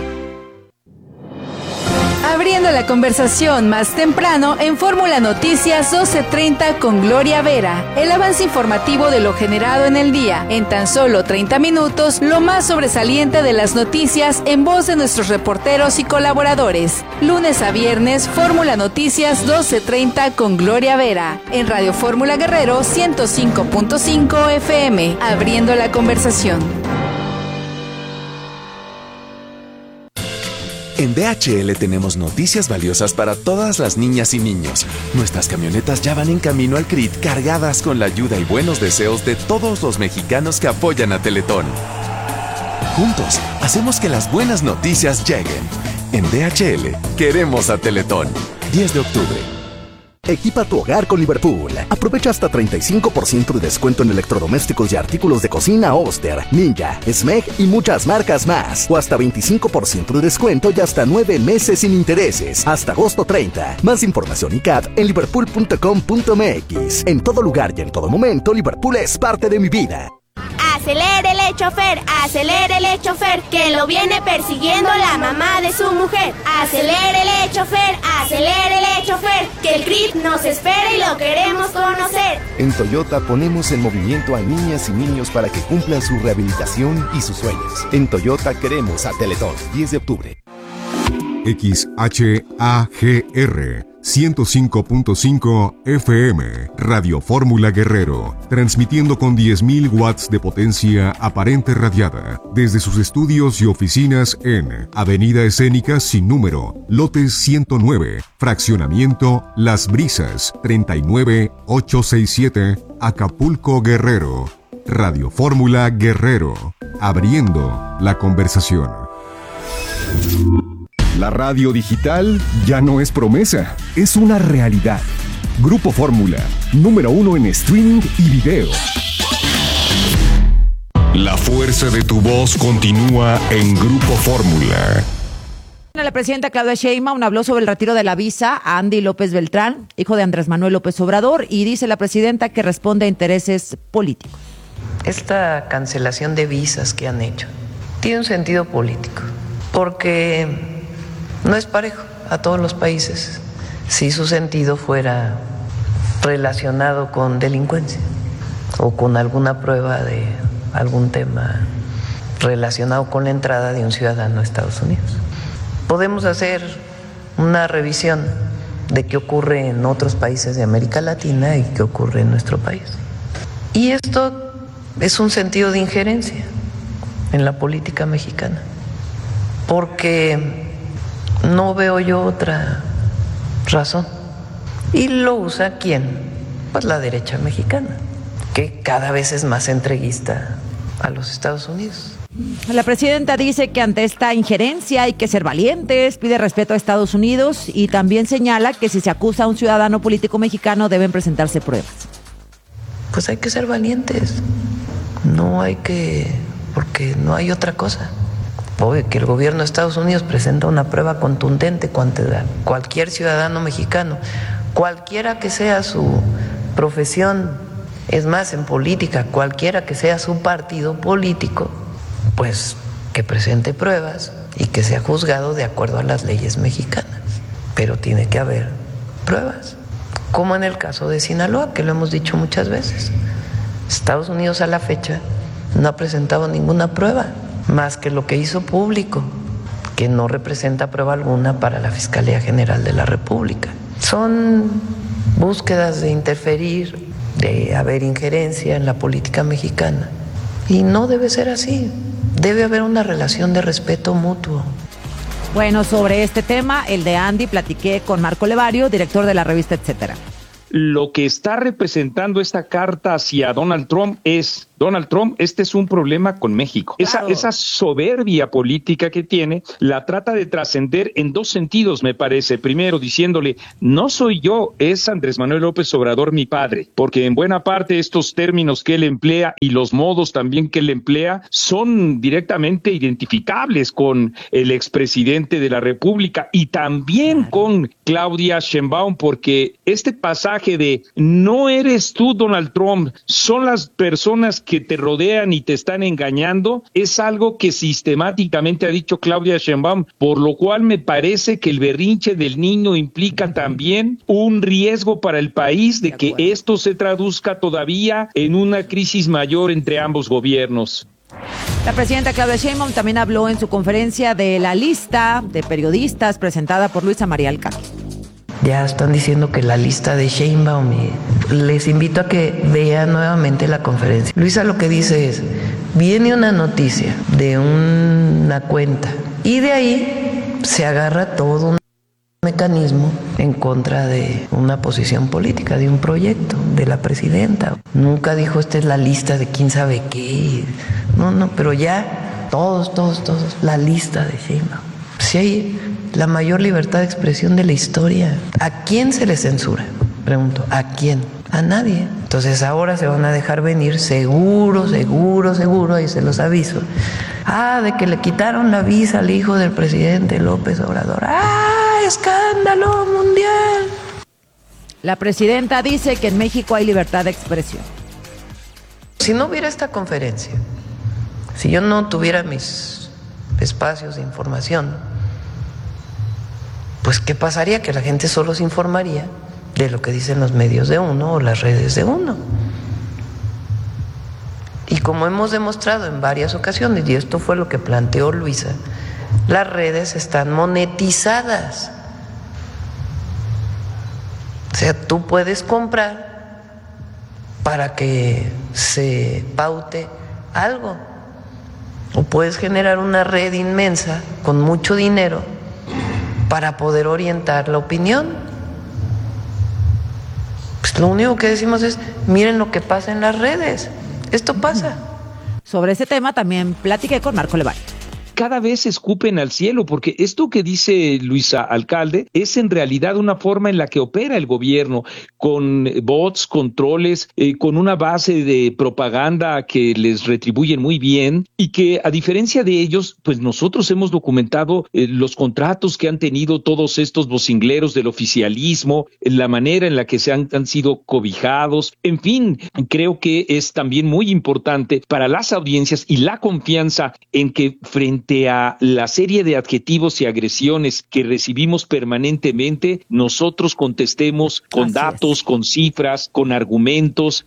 Abriendo la conversación más temprano en Fórmula Noticias 12:30 con Gloria Vera. El avance informativo de lo generado en el día. En tan solo 30 minutos, lo más sobresaliente de las noticias en voz de nuestros reporteros y colaboradores. Lunes a viernes, Fórmula Noticias 12:30 con Gloria Vera. En Radio Fórmula Guerrero 105.5 FM. Abriendo la conversación. En DHL tenemos noticias valiosas para todas las niñas y niños. Nuestras camionetas ya van en camino al CRIT cargadas con la ayuda y buenos deseos de todos los mexicanos que apoyan a Teletón. Juntos, hacemos que las buenas noticias lleguen. En DHL, queremos a Teletón. 10 de octubre. Equipa tu hogar con Liverpool. Aprovecha hasta 35% de descuento en electrodomésticos y artículos de cocina Oster, Ninja, Smeg y muchas marcas más. O hasta 25% de descuento y hasta 9 meses sin intereses. Hasta agosto 30. Más información y CAT en liverpool.com.mx. En todo lugar y en todo momento, Liverpool es parte de mi vida. Acelérele, chofer, que lo viene persiguiendo la mamá de su mujer. Acelérele, chofer, que el CRIT nos espera y lo queremos conocer. En Toyota ponemos en movimiento a niñas y niños para que cumplan su rehabilitación y sus sueños. En Toyota queremos a Teletón. 10 de octubre. XHAGR 105.5 FM, Radio Fórmula Guerrero, transmitiendo con 10.000 watts de potencia aparente radiada, desde sus estudios y oficinas en Avenida Escénica sin número, lotes 109, fraccionamiento Las Brisas, 39867, Acapulco, Guerrero. Radio Fórmula Guerrero, abriendo la conversación. La radio digital ya no es promesa, es una realidad. Grupo Fórmula, número 1 en streaming y video. La fuerza de tu voz continúa en Grupo Fórmula. La presidenta Claudia Sheinbaum habló sobre el retiro de la visa a Andy López Beltrán, hijo de Andrés Manuel López Obrador, y dice la presidenta que responde a intereses políticos. Esta cancelación de visas que han hecho tiene un sentido político, porque no es parejo a todos los países si su sentido fuera relacionado con delincuencia o con alguna prueba de algún tema relacionado con la entrada de un ciudadano a Estados Unidos. Podemos hacer una revisión de qué ocurre en otros países de América Latina y qué ocurre en nuestro país. Y esto es un sentido de injerencia en la política mexicana, porque no veo yo otra razón. ¿Y lo usa quién? Pues la derecha mexicana, que cada vez es más entreguista a los Estados Unidos. La presidenta dice que ante esta injerencia hay que ser valientes, pide respeto a Estados Unidos y también señala que si se acusa a un ciudadano político mexicano deben presentarse pruebas. Pues hay que ser valientes, no hay que, porque no hay otra cosa. Obvio que el gobierno de Estados Unidos presenta una prueba contundente contra cualquier ciudadano mexicano, cualquiera que sea su profesión, es más, en política, cualquiera que sea su partido político, pues que presente pruebas y que sea juzgado de acuerdo a las leyes mexicanas. Pero tiene que haber pruebas, como en el caso de Sinaloa, que lo hemos dicho muchas veces. Estados Unidos a la fecha no ha presentado ninguna prueba, más que lo que hizo público, que no representa prueba alguna para la Fiscalía General de la República. Son búsquedas de interferir, de haber injerencia en la política mexicana. Y no debe ser así. Debe haber una relación de respeto mutuo. Bueno, sobre este tema, el de Andy, platiqué con Marco Levario, director de la revista Etcétera. lo que está representando esta carta hacia Donald Trump es: Donald Trump, este es un problema con México. Claro. Esa soberbia política que tiene la trata de trascender en dos sentidos, me parece. Primero, diciéndole: no soy yo, es Andrés Manuel López Obrador mi padre, porque en buena parte estos términos que él emplea y los modos también que él emplea son directamente identificables con el expresidente de la República y también con Claudia Sheinbaum, porque este pasaje de no eres tú, Donald Trump, son las personas que te rodean y te están engañando, es algo que sistemáticamente ha dicho Claudia Sheinbaum, por lo cual me parece que el berrinche del niño implica también un riesgo para el país de que esto se traduzca todavía en una crisis mayor entre ambos gobiernos. La presidenta Claudia Sheinbaum también habló en su conferencia de la lista de periodistas presentada por Luisa María Alcalde. Ya están diciendo que la lista de Sheinbaum, les invito a que vean nuevamente la conferencia. Luisa lo que dice es: viene una noticia de una cuenta y de ahí se agarra todo un mecanismo en contra de una posición política, de un proyecto, de la presidenta. Nunca dijo esta es la lista de quién sabe qué. No, pero ya todos, la lista de Sheinbaum. Si hay la mayor libertad de expresión de la historia, ¿a quién se le censura? Pregunto, ¿a quién? A nadie. Entonces ahora se van a dejar venir seguro, ahí se los aviso. De que le quitaron la visa al hijo del presidente López Obrador. ¡Escándalo mundial! La presidenta dice que en México hay libertad de expresión. Si no hubiera esta conferencia, si yo no tuviera mis espacios de información, pues ¿qué pasaría? Que la gente solo se informaría de lo que dicen los medios de uno o las redes de uno. Y como hemos demostrado en varias ocasiones, y esto fue lo que planteó Luisa, las redes están monetizadas. O sea, tú puedes comprar para que se paute algo, o puedes generar una red inmensa con mucho dinero para poder orientar la opinión. Pues lo único que decimos es: miren lo que pasa en las redes. Esto pasa. Sobre ese tema también platiqué con Marco Levar. Cada vez escupen al cielo, porque esto que dice Luisa Alcalde es en realidad una forma en la que opera el gobierno, con bots, controles, con una base de propaganda que les retribuyen muy bien, y que a diferencia de ellos, pues nosotros hemos documentado los contratos que han tenido todos estos vocingleros del oficialismo, la manera en la que han sido cobijados. En fin, creo que es también muy importante para las audiencias y la confianza en que frente a la serie de adjetivos y agresiones que recibimos permanentemente, nosotros contestemos con datos, con cifras, con argumentos.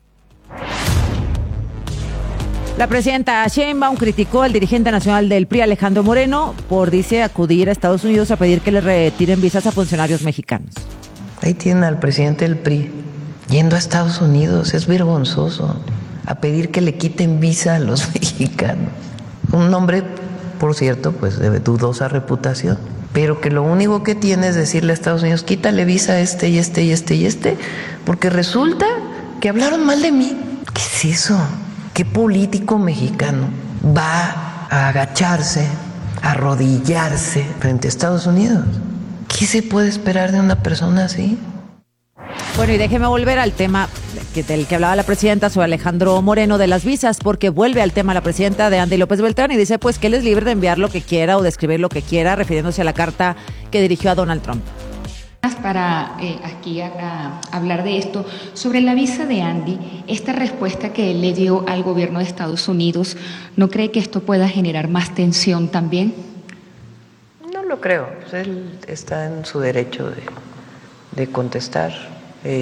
La presidenta Sheinbaum criticó al dirigente nacional del PRI, Alejandro Moreno, por, dice, acudir a Estados Unidos a pedir que le retiren visas a funcionarios mexicanos. Ahí tienen al presidente del PRI yendo a Estados Unidos, es vergonzoso, a pedir que le quiten visa a los mexicanos. Un hombre, por cierto, pues de dudosa reputación, pero que lo único que tiene es decirle a Estados Unidos: quítale visa a este y este y este y este, porque resulta que hablaron mal de mí. ¿Qué es eso? ¿Qué político mexicano va a agacharse, a arrodillarse frente a Estados Unidos? ¿Qué se puede esperar de una persona así? Bueno, y déjeme volver al tema del que hablaba la presidenta sobre Alejandro Moreno de las visas, porque vuelve al tema la presidenta de Andy López Beltrán y dice pues que él es libre de enviar lo que quiera o de escribir lo que quiera, refiriéndose a la carta que dirigió a Donald Trump. Para aquí hablar de esto, sobre la visa de Andy, esta respuesta que él le dio al gobierno de Estados Unidos, ¿no cree que esto pueda generar más tensión también? No lo creo, pues él está en su derecho de contestar.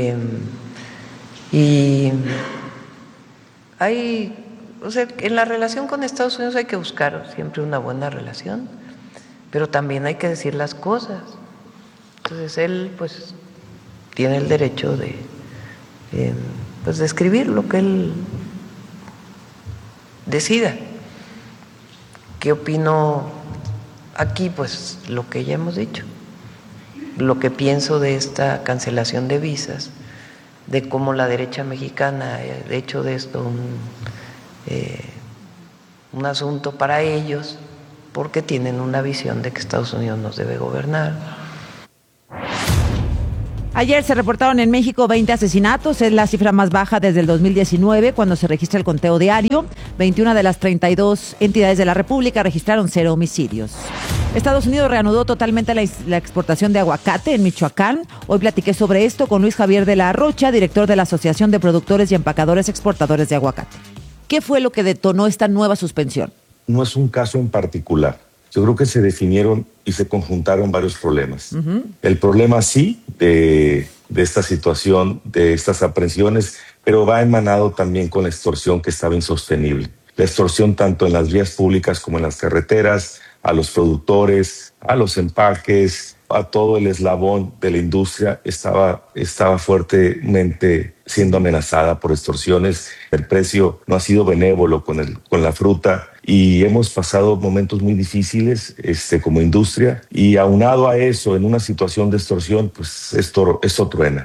Y en la relación con Estados Unidos hay que buscar siempre una buena relación, pero también hay que decir las cosas. Entonces él pues tiene el derecho de escribir lo que él decida. ¿Qué opino aquí? Pues lo que ya hemos dicho. Lo que pienso de esta cancelación de visas de cómo la derecha mexicana ha hecho de esto un asunto para ellos, porque tienen una visión de que Estados Unidos nos debe gobernar. Ayer se reportaron en México 20 asesinatos, es la cifra más baja desde el 2019, cuando se registra el conteo diario. 21 de las 32 entidades de la República registraron 0 homicidios. Estados Unidos reanudó totalmente la exportación de aguacate en Michoacán. Hoy platiqué sobre esto con Luis Javier de la Rocha, director de la Asociación de Productores y Empacadores Exportadores de Aguacate. ¿Qué fue lo que detonó esta nueva suspensión? No es un caso en particular. Yo creo que se definieron y se conjuntaron varios problemas. El problema sí de esta situación, de estas aprehensiones, pero va emanado también con la extorsión que estaba insostenible. La extorsión tanto en las vías públicas como en las carreteras, a los productores, a los empaques, a todo el eslabón de la industria estaba fuertemente siendo amenazada por extorsiones. El precio no ha sido benévolo con la fruta y hemos pasado momentos muy difíciles como industria, y aunado a eso, en una situación de extorsión, pues esto truena.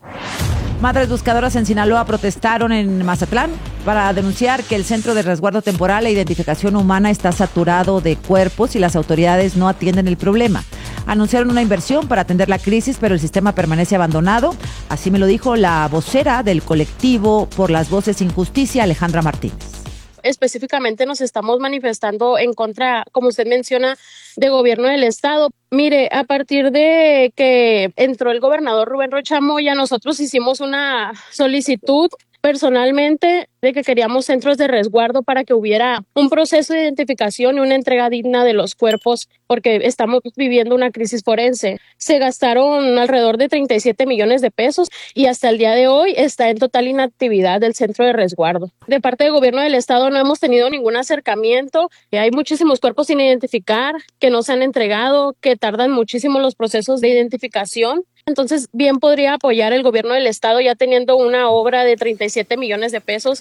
Madres buscadoras en Sinaloa protestaron en Mazatlán para denunciar que el Centro de Resguardo Temporal e Identificación Humana está saturado de cuerpos y las autoridades no atienden el problema. Anunciaron una inversión para atender la crisis, pero el sistema permanece abandonado. Así me lo dijo la vocera del colectivo Por las Voces Sin Justicia, Alejandra Martínez. Específicamente nos estamos manifestando en contra, como usted menciona, de gobierno del estado. Mire, a partir de que entró el gobernador Rubén Rocha Moya, nosotros hicimos una solicitud personalmente de que queríamos centros de resguardo para que hubiera un proceso de identificación y una entrega digna de los cuerpos, porque estamos viviendo una crisis forense. Se gastaron alrededor de 37 millones de pesos y hasta el día de hoy está en total inactividad el centro de resguardo. De parte del gobierno del estado no hemos tenido ningún acercamiento. Hay muchísimos cuerpos sin identificar que no se han entregado, que tardan muchísimo los procesos de identificación. Entonces, bien podría apoyar el gobierno del estado ya teniendo una obra de 37 millones de pesos.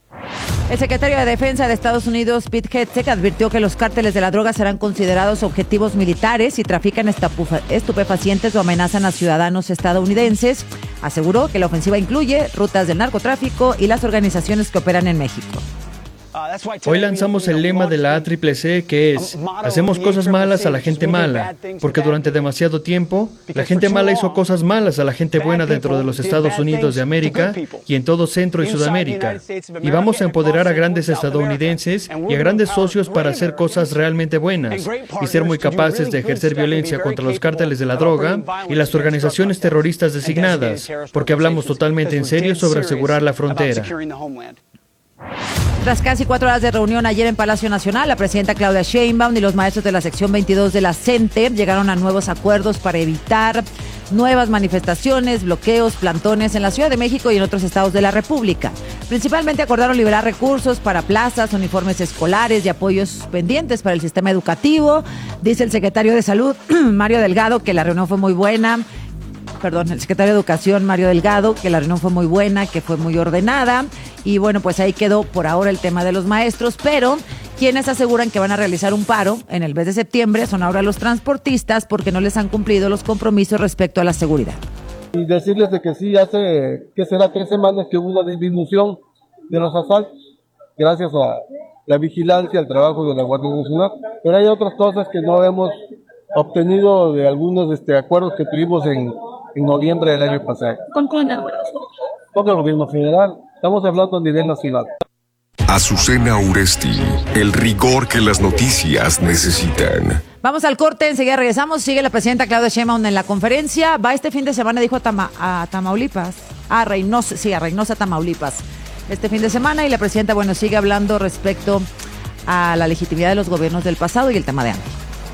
El secretario de Defensa de Estados Unidos, Pete Hegseth, advirtió que los cárteles de la droga serán considerados objetivos militares si trafican estupefacientes o amenazan a ciudadanos estadounidenses. Aseguró que la ofensiva incluye rutas del narcotráfico y las organizaciones que operan en México. Hoy lanzamos el lema de la ACCC, que es: hacemos cosas malas a la gente mala, porque durante demasiado tiempo la gente mala hizo cosas malas a la gente buena dentro de los Estados Unidos de América y en todo Centro y Sudamérica. Y vamos a empoderar a grandes estadounidenses y a grandes socios para hacer cosas realmente buenas y ser muy capaces de ejercer violencia contra los cárteles de la droga y las organizaciones terroristas designadas, porque hablamos totalmente en serio sobre asegurar la frontera. Tras casi 4 horas de reunión ayer en Palacio Nacional, la presidenta Claudia Sheinbaum y los maestros de la sección 22 de la CENTE llegaron a nuevos acuerdos para evitar nuevas manifestaciones, bloqueos, plantones en la Ciudad de México y en otros estados de la República. Principalmente acordaron liberar recursos para plazas, uniformes escolares y apoyos pendientes para el sistema educativo. Dice el secretario de Salud, Mario Delgado, que la reunión fue muy buena. El secretario de Educación, Mario Delgado, que la reunión fue muy buena, que fue muy ordenada. Y bueno, pues ahí quedó por ahora el tema de los maestros, pero quienes aseguran que van a realizar un paro en el mes de septiembre son ahora los transportistas, porque no les han cumplido los compromisos respecto a la seguridad. Y decirles de que sí, hace, ¿qué será? 3 semanas que hubo una disminución de los asaltos, gracias a la vigilancia, al trabajo de la Guardia Nacional. Pero hay otras cosas que no hemos obtenido de algunos acuerdos que tuvimos en noviembre del año pasado. ¿Con quién? Con el gobierno federal. Estamos hablando a nivel nacional. Azucena Uresti, el rigor que las noticias necesitan. Vamos al corte, enseguida regresamos. Sigue la presidenta Claudia Sheinbaum en la conferencia. Va este fin de semana, dijo a Tamaulipas. A Reynosa, Tamaulipas. Este fin de semana, y la presidenta, sigue hablando respecto a la legitimidad de los gobiernos del pasado y el tema de Andy.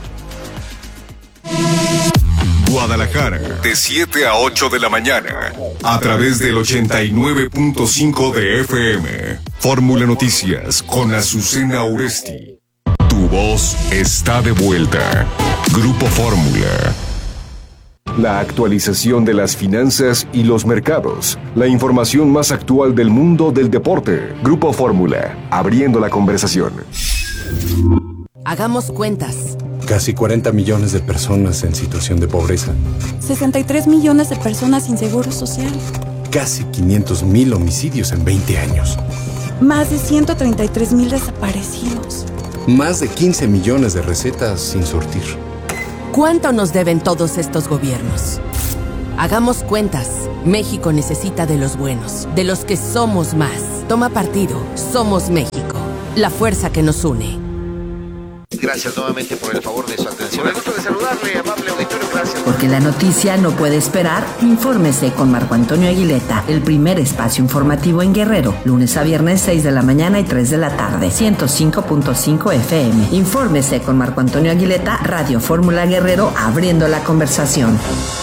Guadalajara, de 7 a 8 de la mañana, a través del 89.5 de FM. Fórmula Noticias con Azucena Uresti. Tu voz está de vuelta. Grupo Fórmula. La actualización de las finanzas y los mercados. La información más actual del mundo del deporte. Grupo Fórmula, abriendo la conversación. Hagamos cuentas. Casi 40 millones de personas en situación de pobreza. 63 millones de personas sin seguro social. casi 500,000 homicidios en 20 años. Más de 133,000 desaparecidos. Más de 15 millones de recetas sin surtir. ¿Cuánto nos deben todos estos gobiernos? Hagamos cuentas. México necesita de los buenos, de los que somos más. Toma partido. Somos México. La fuerza que nos une. Gracias nuevamente por el favor de su atención. Me gusta de saludarle, amable auditorio, gracias. Porque la noticia no puede esperar, infórmese con Marco Antonio Aguileta, el primer espacio informativo en Guerrero, lunes a viernes 6 de la mañana y 3 de la tarde, 105.5 FM. Infórmese con Marco Antonio Aguileta, Radio Fórmula Guerrero, abriendo la conversación.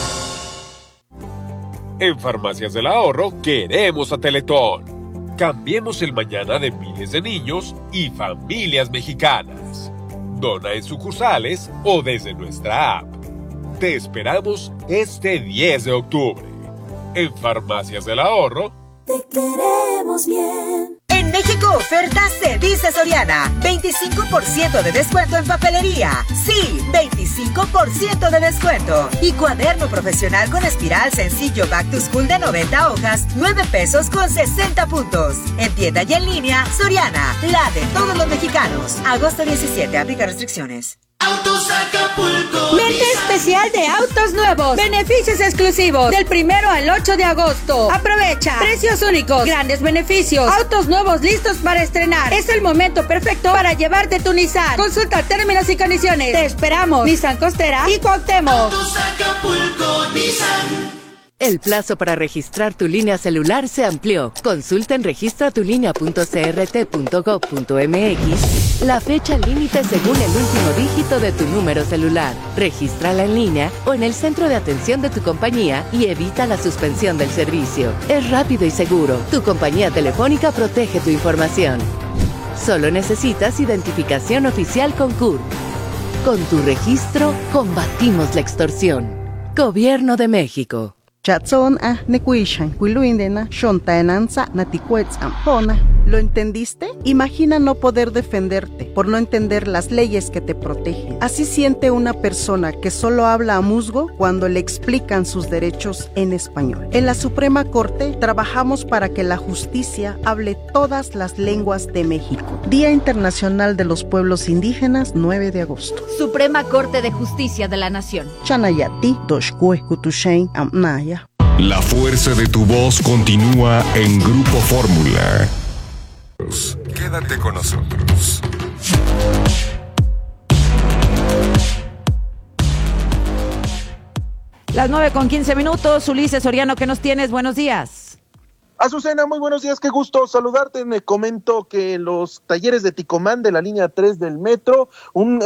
En Farmacias del Ahorro queremos a Teletón. Cambiemos el mañana de miles de niños y familias mexicanas. Dona en sucursales o desde nuestra app. Te esperamos este 10 de octubre. En Farmacias del Ahorro. Te queremos bien. En México oferta se dice Soriana. 25% de descuento en papelería. Sí, 25% de descuento. Y cuaderno profesional con espiral sencillo Back to School de 90 hojas, 9 pesos con 60 puntos. En tienda y en línea, Soriana, la de todos los mexicanos. Agosto 17, aplica restricciones. Autos Acapulco. Mente especial de autos nuevos. Beneficios exclusivos del 1 al 8 de agosto. Aprovecha. Precios únicos. Grandes beneficios. Autos nuevos listos para estrenar. Es el momento perfecto para llevarte tu Nissan. Consulta términos y condiciones. Te esperamos. Nissan Costera y Cuauhtémoc. Autos Acapulco, Nissan. El plazo para registrar tu línea celular se amplió. Consulta en registratulinea.crt.gov.mx la fecha límite según el último dígito de tu número celular. Regístrala en línea o en el centro de atención de tu compañía y evita la suspensión del servicio. Es rápido y seguro. Tu compañía telefónica protege tu información. Solo necesitas identificación oficial con CURP. Con tu registro, combatimos la extorsión. Gobierno de México. Chatzon nekuishan kuiluindena shontaenanza natikuetzam hona. ¿Lo entendiste? Imagina no poder defenderte por no entender las leyes que te protegen. Así siente una persona que solo habla a musgo cuando le explican sus derechos en español. En la Suprema Corte trabajamos para que la justicia hable todas las lenguas de México. Día Internacional de los Pueblos Indígenas, 9 de agosto. Suprema Corte de Justicia de la Nación. Chanayati, Doshkue, Kutushain, Amnaya. La fuerza de tu voz continúa en Grupo Fórmula. Quédate con nosotros. Las 9:15. Ulises Soriano, ¿qué nos tienes? Buenos días. Azucena, muy buenos días, qué gusto saludarte. Me comento que en los talleres de Ticomán de la línea 3 del metro, un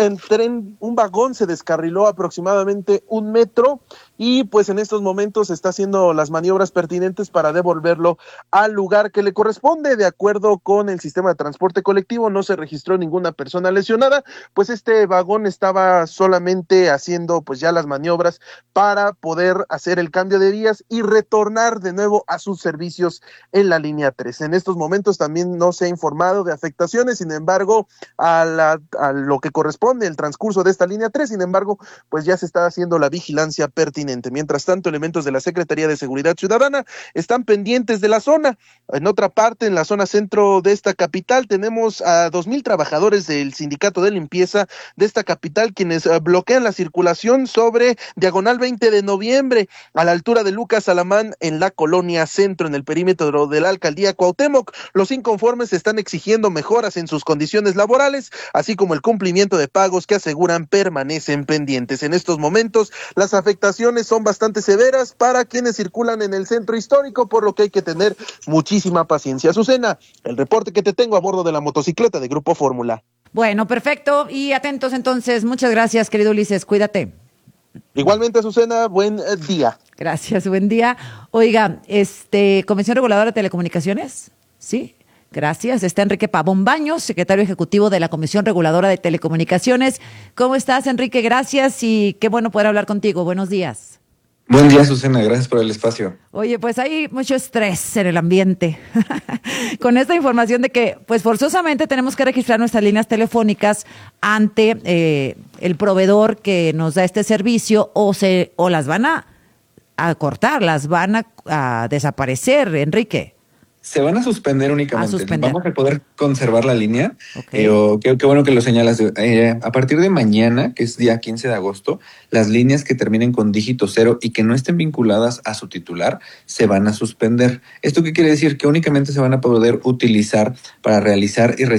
vagón se descarriló aproximadamente 1 metro y pues en estos momentos está haciendo las maniobras pertinentes para devolverlo al lugar que le corresponde. De acuerdo con el sistema de transporte colectivo, no se registró ninguna persona lesionada, pues este vagón estaba solamente haciendo pues ya las maniobras para poder hacer el cambio de vías y retornar de nuevo a sus servicios en la línea 3. En estos momentos también no se ha informado de afectaciones, sin embargo, a lo que corresponde el transcurso de esta línea 3, sin embargo, pues ya se está haciendo la vigilancia pertinente. Mientras tanto, elementos de la Secretaría de Seguridad Ciudadana están pendientes de la zona. En otra parte, en la zona centro de esta capital, tenemos a 2,000 trabajadores del Sindicato de Limpieza de esta capital, quienes bloquean la circulación sobre Diagonal 20 de noviembre, a la altura de Lucas Alamán, en la Colonia Centro, en el perímetro de la alcaldía Cuauhtémoc. Los inconformes están exigiendo mejoras en sus condiciones laborales, así como el cumplimiento de pagos que aseguran permanecen pendientes. En estos momentos, las afectaciones son bastante severas para quienes circulan en el centro histórico, por lo que hay que tener muchísima paciencia. Azucena, el reporte que te tengo a bordo de la motocicleta de Grupo Fórmula. Bueno, perfecto. Y atentos entonces. Muchas gracias, querido Ulises. Cuídate. Igualmente, Azucena, buen día. Gracias, buen día. Oiga, Comisión Reguladora de Telecomunicaciones, ¿sí? Gracias. Está Enrique Pavón Baños, secretario ejecutivo de la Comisión Reguladora de Telecomunicaciones. ¿Cómo estás, Enrique? Gracias y qué bueno poder hablar contigo. Buenos días. Buen día, Susana. Gracias por el espacio. Oye, pues hay mucho estrés en el ambiente con esta información de que, pues forzosamente tenemos que registrar nuestras líneas telefónicas ante el proveedor que nos da este servicio o las van a a cortar, las van a desaparecer, Enrique. Se van a suspender únicamente. Vamos a poder conservar la línea. Okay. Qué bueno que lo señalas. A partir de mañana, que es día 15 de agosto, las líneas que terminen con dígito 0 y que no estén vinculadas a su titular se van a suspender. ¿Esto qué quiere decir? Que únicamente se van a poder utilizar para realizar y